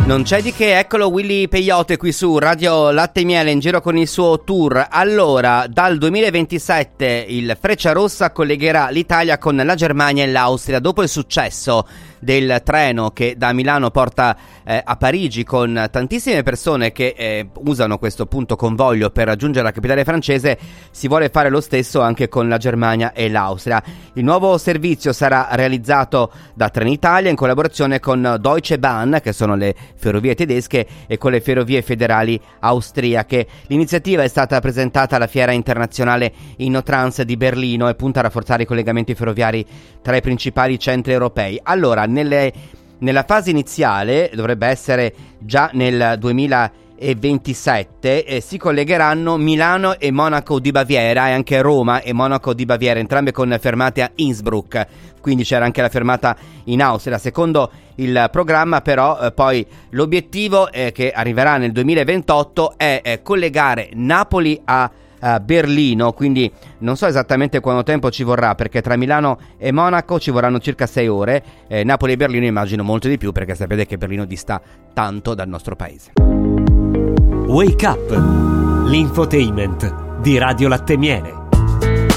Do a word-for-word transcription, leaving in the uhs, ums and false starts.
Non c'è di che, eccolo Willy Peyote qui su Radio Latte e Miele in giro con il suo tour. Allora, dal duemilaventisette il Frecciarossa collegherà l'Italia con la Germania e l'Austria dopo il successo del treno che da Milano porta eh, a Parigi, con tantissime persone che eh, usano questo punto convoglio per raggiungere la capitale francese. Si vuole fare lo stesso anche con la Germania e l'Austria. Il nuovo servizio sarà realizzato da Trenitalia in collaborazione con Deutsche Bahn, che sono le ferrovie tedesche, e con le ferrovie federali austriache. L'iniziativa è stata presentata alla Fiera Internazionale InnoTrans di Berlino e punta a rafforzare i collegamenti ferroviari tra i principali centri europei. Allora, nelle, nella fase iniziale, dovrebbe essere già nel duemilaventisette, eh, si collegheranno Milano e Monaco di Baviera, e anche Roma e Monaco di Baviera, entrambe con fermate a Innsbruck. Quindi c'era anche la fermata in Austria. Secondo il programma, però, eh, poi l'obiettivo eh, che arriverà nel duemilaventotto è eh, collegare Napoli a Uh, Berlino, quindi non so esattamente quanto tempo ci vorrà, perché tra Milano e Monaco ci vorranno circa sei ore, eh, Napoli e Berlino immagino molto di più, perché sapete che Berlino dista tanto dal nostro paese. Wake Up, l'infotainment di Radio Latte e Miele.